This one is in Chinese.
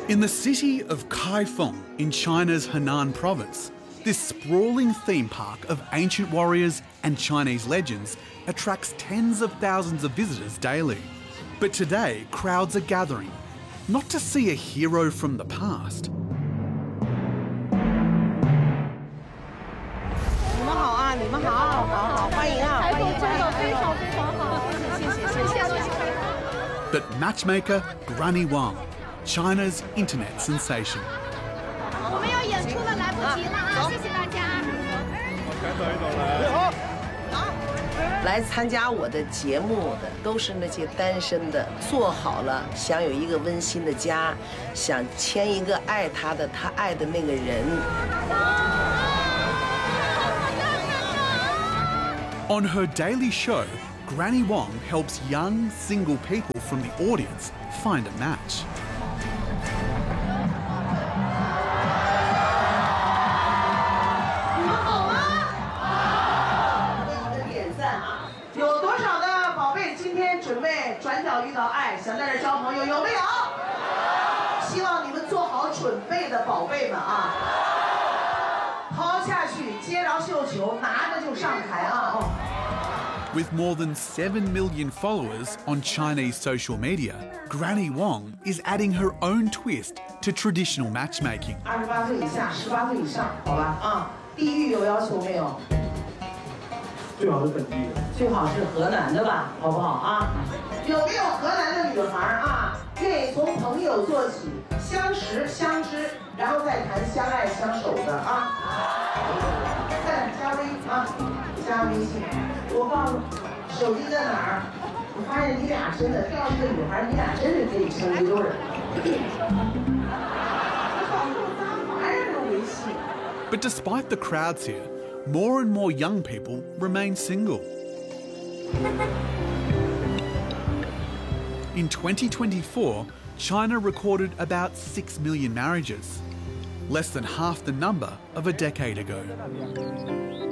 In the city of Kaifeng in China's Henan province, this sprawling theme park of ancient warriors and Chinese legends attracts tens of thousands of visitors daily. But today, crowds are gathering, not to see a hero from the past. But matchmaker Granny Wang, China's internet sensation. 我们要演出了，来不及了啊！谢谢大家。 来参加我的节目的都是那些单身的，做好了想有一个温馨的家，想牵一个爱他的他爱的那个人。 On her daily show, Granny Wang helps young, single people from the audience find a match. 你们好吗？给你们点赞啊！有多少的宝贝今天准备转角遇到爱，想在这交朋友，有没有？希望你们做好准备的宝贝们啊！抛下去，接着绣球，拿着就上台啊！ With more than 7 million followers on Chinese social media, Granny Wang is adding her own twist to traditional matchmaking. 28岁以下，18岁以上，好吧？啊，地域有要求没有？ 最好是本地的， 最好是河南的吧，好不好啊？有没有河南的女孩啊，愿意从朋友做起，相识相知，然后再谈相爱相守的啊？再加微啊，加微信。 我告诉你，手机在哪儿？我发现你俩真的，要一个女孩，你俩真是可以成一对儿。我告诉你，咱玩这个微信。 But despite the crowds here, more and more young people remain single. In 2024, China recorded about 6 million marriages, less than half the number of a decade ago.